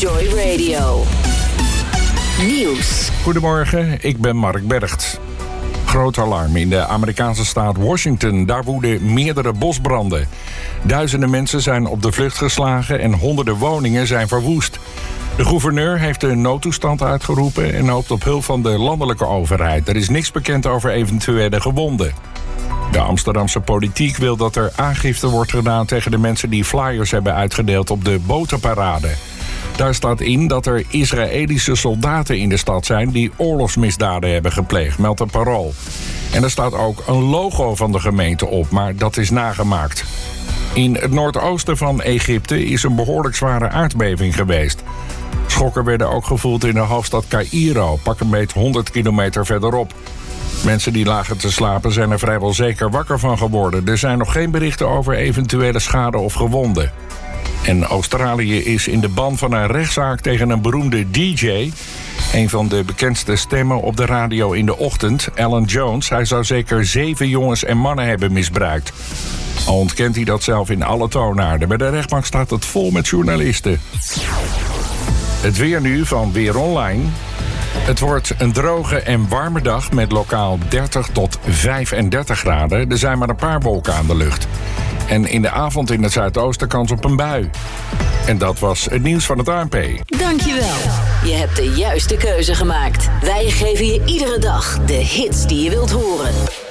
Joy Radio. Nieuws. Goedemorgen, ik ben Mark Bergt. Groot alarm in de Amerikaanse staat Washington. Daar woeden meerdere bosbranden. Duizenden mensen zijn op de vlucht geslagen en honderden woningen zijn verwoest. De gouverneur heeft de noodtoestand uitgeroepen en hoopt op hulp van de landelijke overheid. Er is niks bekend over eventuele gewonden. De Amsterdamse politiek wil dat er aangifte wordt gedaan tegen de mensen die flyers hebben uitgedeeld op de botenparade. Daar staat in dat er Israëlische soldaten in de stad zijn die oorlogsmisdaden hebben gepleegd, meldt het Parool. En er staat ook een logo van de gemeente op, maar dat is nagemaakt. In het noordoosten van Egypte is een behoorlijk zware aardbeving geweest. Schokken werden ook gevoeld in de hoofdstad Caïro, pak een beetje 100 kilometer verderop. Mensen die lagen te slapen zijn er vrijwel zeker wakker van geworden. Er zijn nog geen berichten over eventuele schade of gewonden. En Australië is in de ban van een rechtszaak tegen een beroemde DJ. Een van de bekendste stemmen op de radio in de ochtend, Alan Jones. Hij zou zeker 7 jongens en mannen hebben misbruikt. Al ontkent hij dat zelf in alle toonaarden. Bij de rechtbank staat het vol met journalisten. Het weer nu van Weer Online. Het wordt een droge en warme dag met lokaal 30 tot 35 graden. Er zijn maar een paar wolken aan de lucht. En in de avond in het zuidoosten kans op een bui. En dat was het nieuws van het ANP. Dankjewel. Je hebt de juiste keuze gemaakt. Wij geven je iedere dag de hits die je wilt horen.